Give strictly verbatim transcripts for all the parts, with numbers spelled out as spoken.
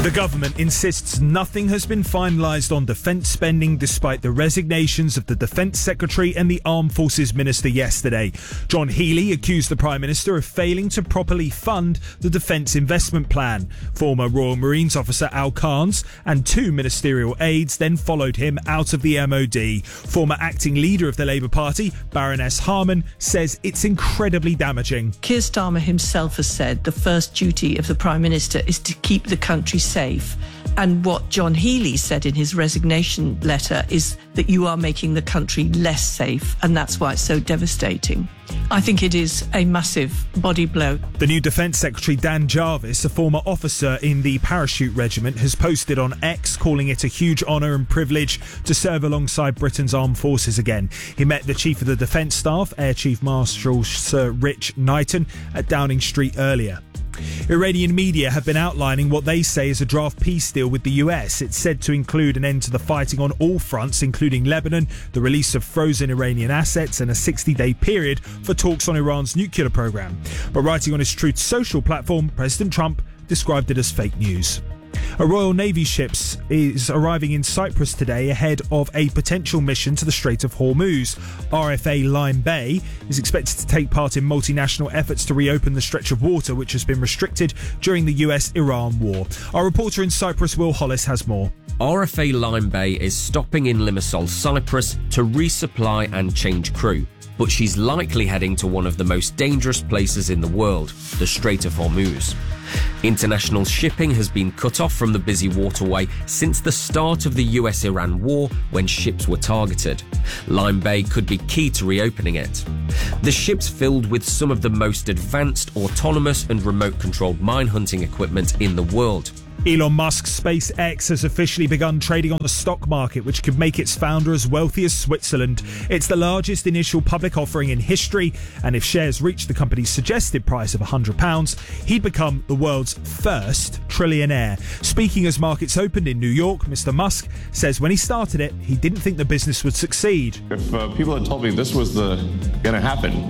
The government insists nothing has been finalised on defence spending despite the resignations of the Defence Secretary and the Armed Forces Minister yesterday. John Healey accused the Prime Minister of failing to properly fund the Defence Investment Plan. Former Royal Marines officer Al Carnes and two ministerial aides then followed him out of the M O D. Former acting leader of the Labour Party, Baroness Harman, says it's incredibly damaging. Keir Starmer himself has said the first duty of the Prime Minister is to keep the country safe. And what John Healey said in his resignation letter is that you are making the country less safe, and that's why it's so devastating. I think it is a massive body blow. The new Defence Secretary, Dan Jarvis, a former officer in the Parachute Regiment, has posted on X calling it a huge honour and privilege to serve alongside Britain's armed forces again. He met the Chief of the Defence Staff, Air Chief Marshal Sir Rich Knighton, at Downing Street earlier. Iranian media have been outlining what they say is a draft peace deal with the U S. It's said to include an end to the fighting on all fronts, including Lebanon, the release of frozen Iranian assets, and a sixty-day period for talks on Iran's nuclear program. But writing on his Truth Social platform, President Trump described it as fake news. A Royal Navy ship is arriving in Cyprus today ahead of a potential mission to the Strait of Hormuz. R F A Lime Bay is expected to take part in multinational efforts to reopen the stretch of water which has been restricted during the U S Iran war. Our reporter in Cyprus, Will Hollis, has more. R F A Lime Bay is stopping in Limassol, Cyprus to resupply and change crew. But she's likely heading to one of the most dangerous places in the world, the Strait of Hormuz. International shipping has been cut off from the busy waterway since the start of the U S Iran war, when ships were targeted. Lime Bay could be key to reopening it. The ship's filled with some of the most advanced autonomous and remote-controlled mine hunting equipment in the world. Elon Musk's SpaceX has officially begun trading on the stock market, which could make its founder as wealthy as Switzerland. It's the largest initial public offering in history, and if shares reach the company's suggested price of one hundred pounds, he'd become the world's first trillionaire. Speaking as markets opened in New York, Mister Musk says when he started it, he didn't think the business would succeed. If uh, people had told me this was the going to happen,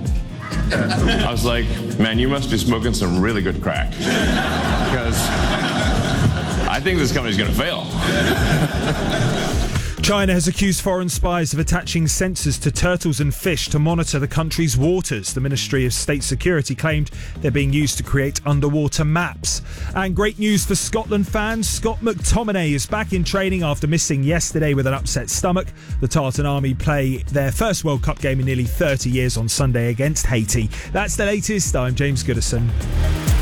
I was like, man, you must be smoking some really good crack. Because I think this company's going to fail. China has accused foreign spies of attaching sensors to turtles and fish to monitor the country's waters. The Ministry of State Security claimed they're being used to create underwater maps. And great news for Scotland fans. Scott McTominay is back in training after missing yesterday with an upset stomach. The Tartan Army play their first World Cup game in nearly thirty years on Sunday against Haiti. That's the latest. I'm James Goodison.